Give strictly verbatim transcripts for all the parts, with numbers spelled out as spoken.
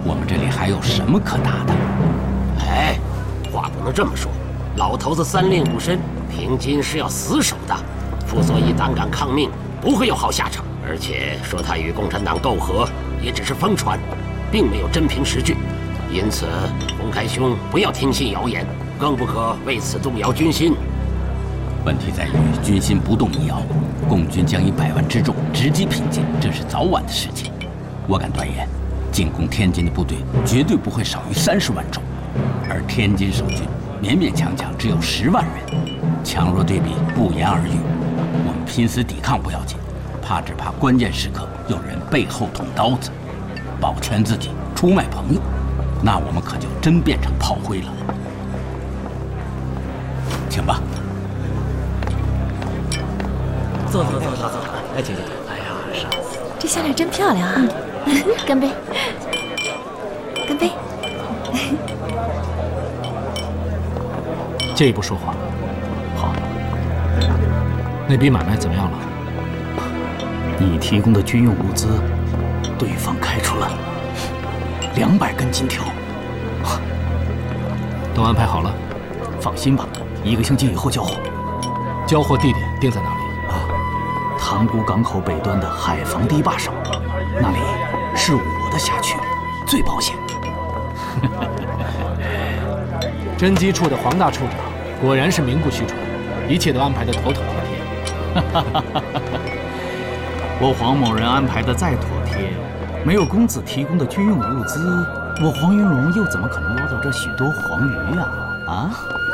我们这里还有什么可打的？ 哎，话不能这么说。老头子三令五申，平津是要死守的。傅作义胆敢抗命，不会有好下场。而且说他与共产党媾和，也只是疯传，并没有真凭实据。因此，洪开兄不要听信谣言，更不可为此动摇军心。 问题在于军心不动一摇，共军将以百万之众直击平津，这是早晚的事情。我敢断言，进攻天津的部队绝对不会少于三十万众，而天津守军勉勉强强只有十万人，强弱对比不言而喻。我们拼死抵抗不要紧，怕只怕关键时刻有人背后捅刀子，保全自己，出卖朋友，那我们可就真变成炮灰了。请吧。 坐坐坐坐坐，来，请请。哎呀，上次这项链真漂亮啊！干杯！干杯！ 借一步说话。好。那笔买卖怎么样了？ 你提供的军用物资，对方开出了两百根金条。 都安排好了？ 放心吧，一个星期以后交货。 交货地点定在哪里？ 塘沽港口北端的海防堤坝上，那里是我的辖区，最保险。 侦缉处的黄大处长果然是名不虚传，一切都安排得妥妥帖帖。 我黄某人安排的再妥帖，没有公子提供的军用物资，我黄云龙又怎么可能捞到这许多黄鱼呀？啊？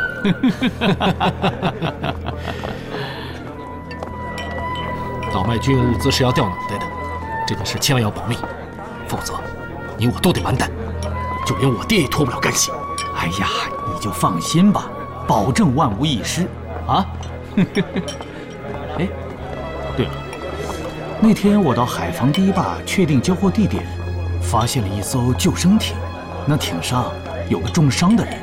倒卖军用物资是要掉脑袋的，这件事千万要保密，否则你我都得完蛋，就连我爹也脱不了干系。 哎呀，你就放心吧，保证万无一失啊！哎，对了，那天我到海防堤坝确定交货地点，发现了一艘救生艇，那艇上有个重伤的人。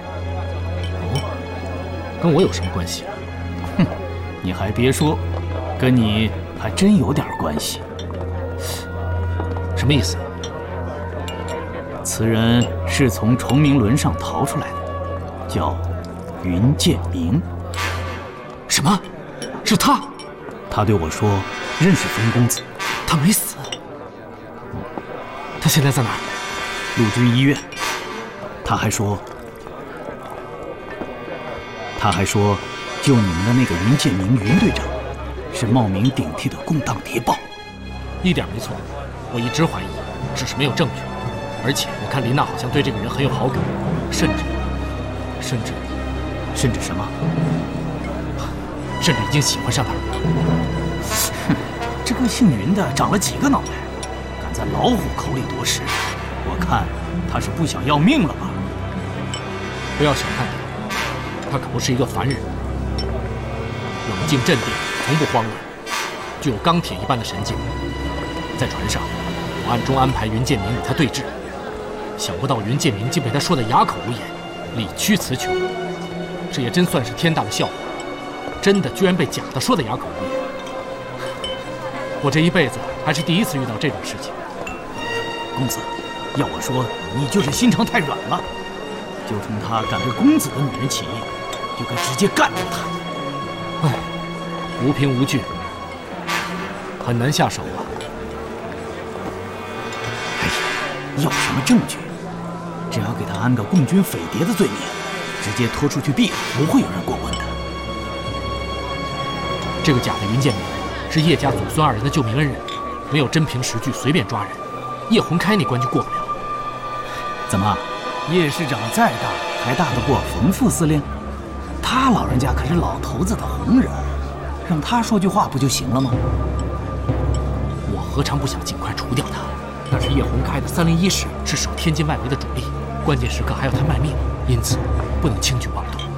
哦，跟我有什么关系？ 哼，你还别说，跟你还真有点关系。 什么意思？ 此人是从崇明轮上逃出来的，叫云建明。 什么？是他？ 他对我说认识冯公子。 他没死？他现在在哪儿？ 陆军医院。他还说，他还说，救你们的那个云建明云队长，是冒名顶替的共党谍报。 一点没错，我一直怀疑，只是没有证据。而且我看林娜好像对这个人很有好感，甚至，甚至， 甚至什么？ 甚至已经喜欢上他了。 哼，这个姓云的长了几个脑袋，敢在老虎口里夺食，我看他是不想要命了吧？ 不要小看他，他可不是一个凡人。冷静镇定，从不慌乱，具有钢铁一般的神经。在船上，我暗中安排云建明与他对峙，想不到云建明竟被他说得哑口无言，理屈词穷。这也真算是天大的笑话，真的居然被假的说得哑口无言。我这一辈子还是第一次遇到这种事情。 公子，要我说，你就是心肠太软了。就冲他敢对公子的女人起义，就该直接干掉他。 唉，无凭无据，很难下手啊。 哎呀，要什么证据？只要给他安个共军匪谍的罪名，直接拖出去毙了，不会有人过问的。 这个假的云建明是叶家祖孙二人的救命恩人，没有真凭实据随便抓人，叶洪开那关就过不了。 怎么，叶师长再大还大得过冯副司令？他老人家可是老头子的红人，让他说句话不就行了吗？ 我何尝不想尽快除掉他？但是叶洪开的三零一师是守天津外围的主力，关键时刻还要他卖命，因此不能轻举妄动。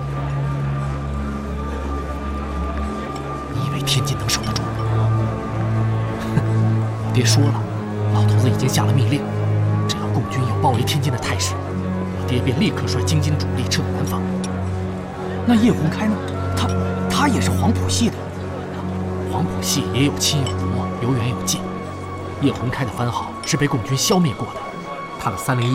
你以为天津能守得住？哼，别说了，老头子已经下了命令，只要共军有包围天津的态势，我爹便立刻率京津主力撤到南方。 那叶洪开呢？他他也是黄埔系的。 黄埔系也有亲有国，有远有近。叶洪开的番号是被共军消灭过的，他的三零一